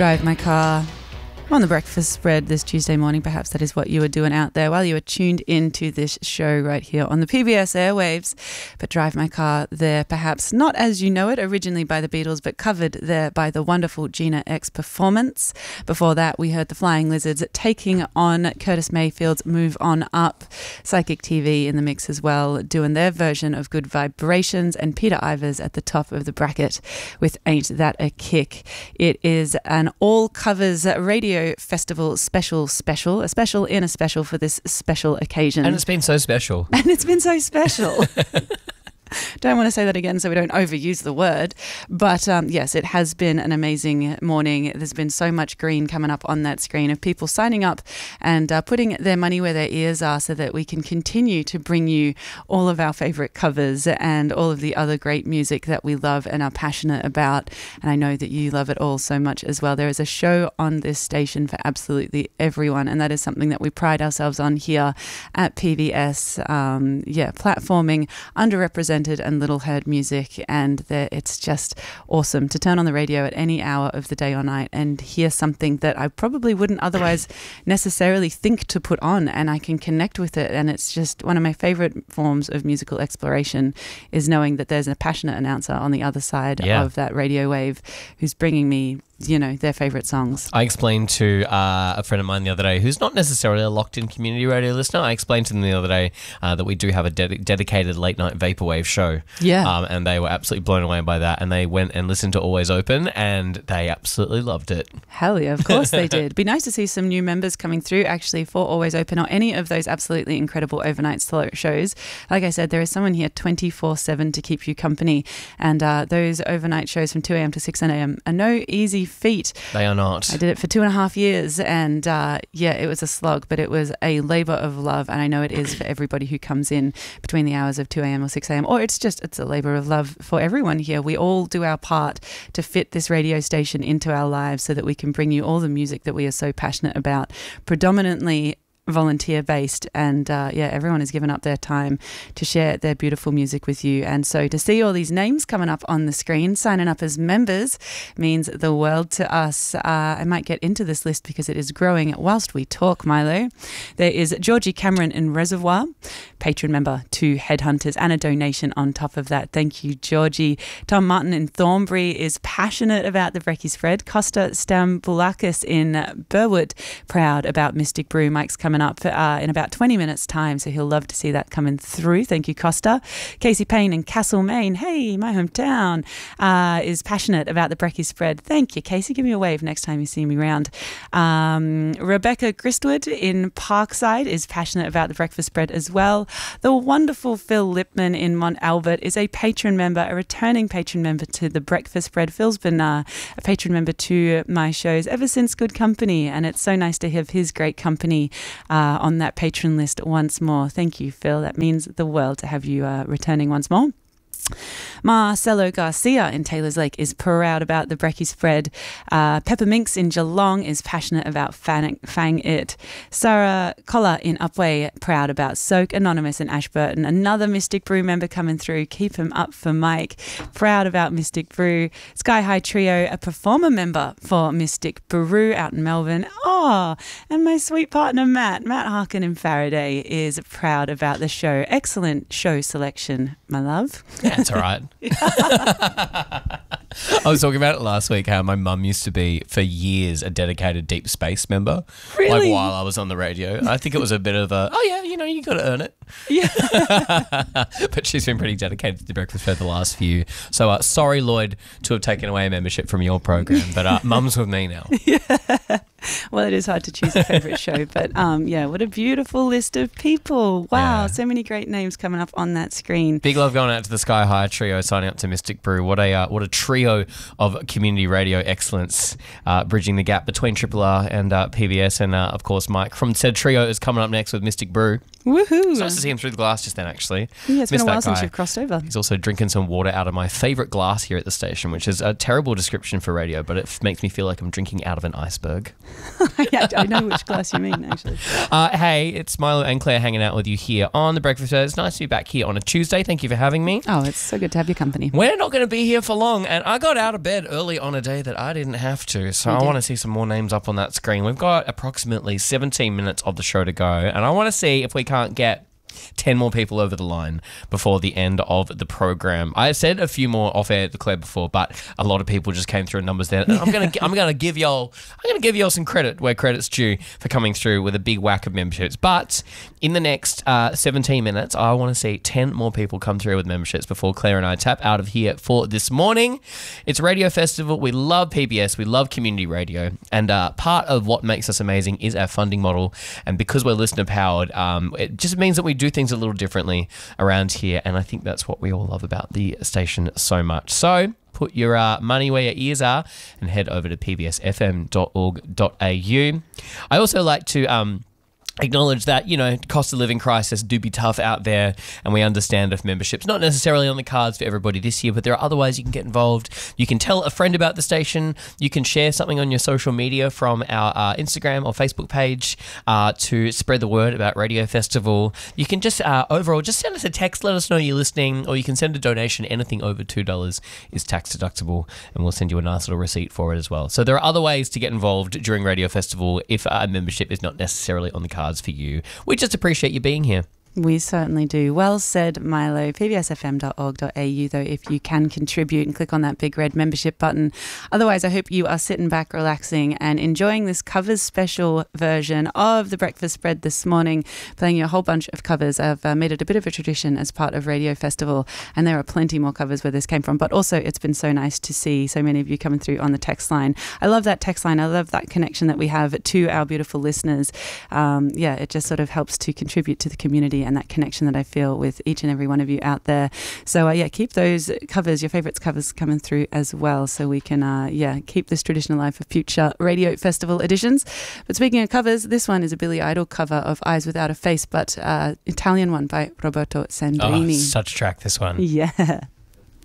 Drive my car on the breakfast spread this Tuesday morning. Perhaps that is what you were doing out there while you were tuned into this show right here on the PBS airwaves. But Drive My Car there, perhaps not as you know it, originally by the Beatles, but covered there by the wonderful Gina X Performance. Before that, we heard the Flying Lizards taking on Curtis Mayfield's Move On Up. Psychic TV in the mix as well, doing their version of Good Vibrations, and Peter Ivers at the top of the bracket with Ain't That a Kick. It is an all covers radio festival special, a special in a special for this special occasion. And it's been so special. And it's been so special. Don't want to say that again so we don't overuse the word. But yes, it has been an amazing morning. There's been so much green coming up on that screen of people signing up and putting their money where their ears are so that we can continue to bring you all of our favourite covers and all of the other great music that we love and are passionate about. And I know that you love it all so much as well. There is a show on this station for absolutely everyone, and that is something that we pride ourselves on here at PBS. Platforming underrepresented and little heard music, and it's just awesome to turn on the radio at any hour of the day or night and hear something that I probably wouldn't otherwise necessarily think to put on, and I can connect with it. And it's just one of my favorite forms of musical exploration, is knowing that there's a passionate announcer on the other side of that radio wave who's bringing me, you know, their favourite songs. I explained to a friend of mine the other day who's not necessarily a locked-in community radio listener. I explained to them the other day that we do have a dedicated late-night vaporwave show. Yeah. And they were absolutely blown away by that, and they went and listened to Always Open, and they absolutely loved it. Hell yeah, of course they did. Be nice to see some new members coming through actually for Always Open or any of those absolutely incredible overnight shows. Like I said, there is someone here 24/7 to keep you company, and those overnight shows from 2 a.m. to 6 a.m. are no easy feat. They are not. I did it for 2.5 years, and it was a slog, but it was a labour of love, and I know it is for everybody who comes in between the hours of 2 a.m. or 6 a.m. or it's a labour of love for everyone here. We all do our part to fit this radio station into our lives so that we can bring you all the music that we are so passionate about, predominantly volunteer based, and everyone has given up their time to share their beautiful music with you. And so to see all these names coming up on the screen signing up as members means the world to us. I might get into this list because it is growing whilst we talk, Milo. There is Georgie Cameron in Reservoir, patron member to Headhunters, and a donation on top of that. Thank you, Georgie. Tom Martin in Thornbury is passionate about the Brekkie Spread. Costa Stambulakis in Burwood, proud about Mystic Brew. Mike's coming up in about 20 minutes time, so he'll love to see that coming through. Thank you, Costa. Casey Payne in Castlemaine, hey, my hometown, is passionate about the Brekkie Spread. Thank you, Casey. Give me a wave next time you see me round. Rebecca Gristwood in Parkside is passionate about the breakfast spread as well. The wonderful Phil Lipman in Mont Albert is a patron member, a returning patron member to the breakfast spread. Phil's been a patron member to my shows ever since Good Company, and it's so nice to have his great company on that patron list once more. Thank you, Phil. That means the world to have you returning once more. Marcelo Garcia in Taylors Lake is proud about the Brekkie Spread. Pepper Minx in Geelong is passionate about Fang It. Sarah Collar in Upway, proud about Soak. Anonymous in Ashburton, another Mystic Brew member coming through. Keep him up for Mike. Proud about Mystic Brew. Sky High Trio, a performer member for Mystic Brew out in Melbourne. Oh, and my sweet partner Matt Harkin in Faraday is proud about the show. Excellent show selection, my love. Yeah, it's all right. I was talking about it last week, how my mum used to be for years a dedicated Deep Space member. Really? Like while I was on the radio. I think it was a bit of a, you got to earn it. Yeah. But she's been pretty dedicated to the breakfast for the last few. So sorry, Lloyd, to have taken away a membership from your program, but mum's with me now. Yeah. Well, it is hard to choose a favourite show, but what a beautiful list of people. Wow, so many great names coming up on that screen. Big love going out to the Sky High Trio signing up to Mystic Brew. What a trio of community radio excellence, bridging the gap between Triple R and PBS, and of course Mike from said trio is coming up next with Mystic Brew. Woohoo! It's nice to see him through the glass just then, actually. Yeah, it's been Missed a while that since guy. you've crossed over. He's also drinking some water out of my favourite glass here at the station, which is a terrible description for radio, but it makes me feel like I'm drinking out of an iceberg. Yeah, I know which glass you mean, actually. Hey, it's Milo and Claire hanging out with you here on The Breakfast Show. It's nice to be back here on a Tuesday. Thank you for having me. Oh, it's so good to have your company. We're not going to be here for long, and I got out of bed early on a day that I didn't have to, so I want to see some more names up on that screen. We've got approximately 17 minutes of the show to go, and I want to see if we can't get 10 more people over the line before the end of the program. I said a few more off air to Claire before, but a lot of people just came through numbers there. And I'm gonna give y'all some credit where credit's due for coming through with a big whack of memberships. But in the next 17 minutes, I want to see 10 more people come through with memberships before Claire and I tap out of here for this morning. It's Radio Festival. We love PBS. We love community radio, and part of what makes us amazing is our funding model. And because we're listener powered, it just means that we do things a little differently around here, and I think that's what we all love about the station so much. So put your money where your ears are and head over to pbsfm.org.au. I also like to acknowledge that, cost of living crisis do be tough out there, and we understand if membership's not necessarily on the cards for everybody this year, but there are other ways you can get involved. You can tell a friend about the station. You can share something on your social media from our Instagram or Facebook page to spread the word about Radio Festival. You can just overall just send us a text, let us know you're listening, or you can send a donation. Anything over $2 is tax deductible, and we'll send you a nice little receipt for it as well. So there are other ways to get involved during Radio Festival if a membership is not necessarily on the cards for you. We just appreciate you being here. We certainly do. Well said, Milo. pbsfm.org.au, though, if you can contribute and click on that big red membership button. Otherwise, I hope you are sitting back, relaxing and enjoying this covers special version of The Breakfast Spread this morning, playing you a whole bunch of covers. I've made it a bit of a tradition as part of Radio Festival, and there are plenty more covers where this came from. But also, it's been so nice to see so many of you coming through on the text line. I love that text line. I love that connection that we have to our beautiful listeners. It just sort of helps to contribute to the community and that connection that I feel with each and every one of you out there. So keep those covers, your favourites covers, coming through as well, so we can keep this tradition alive for future Radio Festival editions. But speaking of covers, this one is a Billy Idol cover of Eyes Without a Face, but Italian one by Roberto Sandrini. Oh, such a track, this one. Yeah.